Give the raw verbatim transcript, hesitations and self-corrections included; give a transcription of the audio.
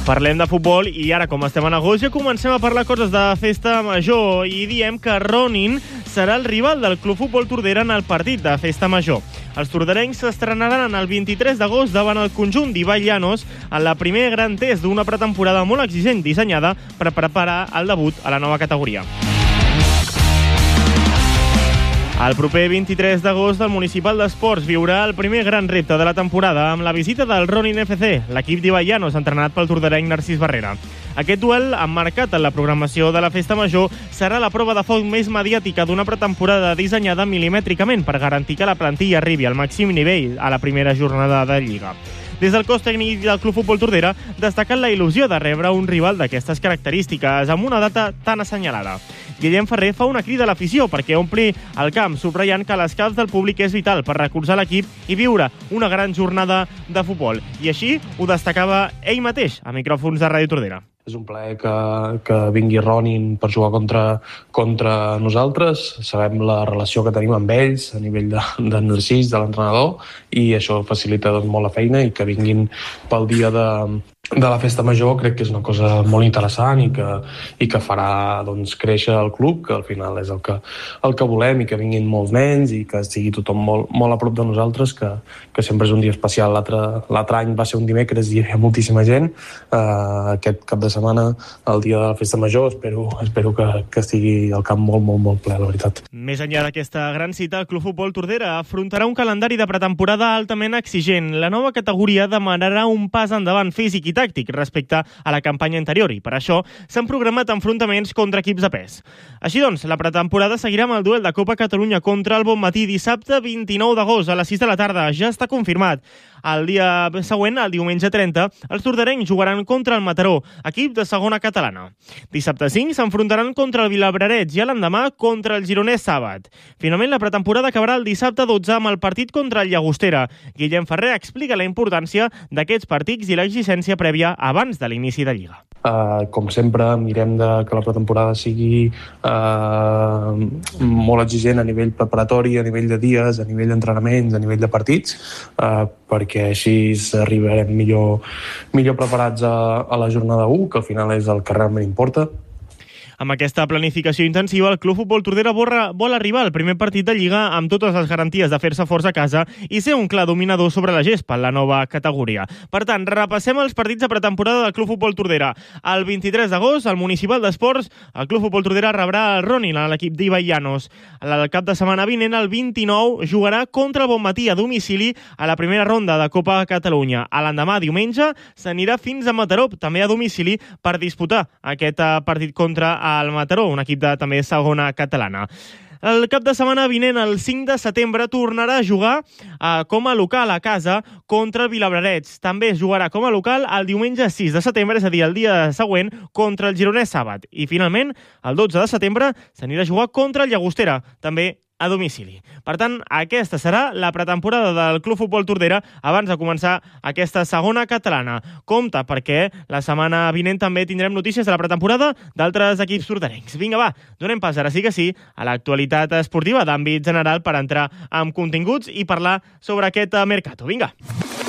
Parlem de futbol i ara, com estem en agost, ja comencem a parlar coses de festa major i diem que Ronin serà el rival del Club Futbol Tordera en el partit de festa major. Els torderencs s'estrenaran el vint-i-tres d'agost davant el conjunt d'Ibai Llanos en la primer gran test d'una pretemporada molt exigent dissenyada per preparar el debut a la nova categoria. El proper vint-i-tres d'agost el Municipal d'Esports viurà el primer gran repte de la temporada amb la visita del Ronin F C, l'equip d'Ibai Llanos entrenat pel torderenc Narcís Barrera. Aquest duel, emmarcat en la programació de la festa major, serà la prova de foc més mediàtica d'una pretemporada dissenyada milimètricament per garantir que la plantilla arribi al màxim nivell a la primera jornada de Lliga. Des del cos tècnic del Club Futbol Tordera destaquen la il·lusió de rebre un rival d'aquestes característiques amb una data tan assenyalada. Guillem Ferrer fa una crida a l'afició perquè ompli el camp, subratllant que l'escalf del públic és vital per recolzar l'equip i viure una gran jornada de futbol. I així ho destacava ell mateix a micròfons de Ràdio Tordera. És un plaer que, que vingui Ronin per jugar contra, contra nosaltres. Sabem la relació que tenim amb ells a nivell de, de Narcís, de l'entrenador, i això facilita doncs, molt la feina, i que vinguin pel dia de, de la festa major crec que és una cosa molt interessant i que, i que farà doncs, créixer el club, que al final és el que, el que volem, i que vinguin molts nens i que sigui tothom molt, molt a prop de nosaltres, que, que sempre és un dia especial. L'altre any va ser un dimecres i hi havia moltíssima gent. Uh, aquest cap de setmana, el dia de la festa major, espero, espero que, que estigui el camp molt, molt, molt ple, la veritat. Més enllà d'aquesta gran cita, el Club Futbol Tordera afrontarà un calendari de pretemporada altament exigent. La nova categoria demanarà un pas endavant físic i tàctic respecte a la campanya anterior, i per això s'han programat enfrontaments contra equips de pes. Així doncs, la pretemporada seguirà amb el duel de Copa Catalunya contra el Bonmatí dissabte vint-i-nou d'agost a les sis de la tarda. Ja està confirmat. El dia següent, el diumenge trenta, els torderencs jugaran contra el Mataró, equip de segona catalana. Dissabte cinc s'enfrontaran contra el Vilabrarets i l'endemà contra el Gironès Sàbat. Finalment, la pretemporada acabarà el dissabte dotze amb el partit contra el Llagostera. Guillem Ferrer explica la importància d'aquests partits i l'exigència prèvia abans de l'inici de Lliga. Uh, com sempre, mirem de que la pretemporada sigui uh, molt exigent a nivell preparatori, a nivell de dies, a nivell d'entrenaments, a nivell de partits, uh, perquè així arribarem millor, millor preparats a, a la jornada u, que al final és el que realment importa. Amb aquesta planificació intensiva, el Club Futbol Tordera vol arribar al primer partit de Lliga amb totes les garanties de fer-se força a casa i ser un clar dominador sobre la gespa en la nova categoria. Per tant, repassem els partits de pretemporada del Club Futbol Tordera. El vint-i-tres d'agost, al Municipal d'Esports, el Club Futbol Tordera rebrà el Ronin a l'equip d'Ibai Llanos. El cap de setmana vinent, el vint-i-nou, jugarà contra el Bonmatí a domicili a la primera ronda de Copa Catalunya. A l'endemà, diumenge, s'anirà fins a Mataró, també a domicili, per disputar aquest partit contra al Mataró, un equip de també segona catalana. El cap de setmana vinent, el cinc de setembre, tornarà a jugar eh, com a local a casa contra el Vilabrarets. També jugarà com a local el diumenge sis de setembre, és a dir, el dia següent, contra el Gironès Sàbat. I finalment, el dotze de setembre, s'anirà a jugar contra el Llagostera, també a domicili. Per tant, aquesta serà la pretemporada del Club Futbol Tordera abans de començar aquesta segona catalana. Compte, perquè la setmana vinent també tindrem notícies de la pretemporada d'altres equips torderencs. Vinga, va, donem pas ara sí que sí a l'actualitat esportiva d'àmbit general per entrar amb continguts i parlar sobre aquest mercato. Vinga!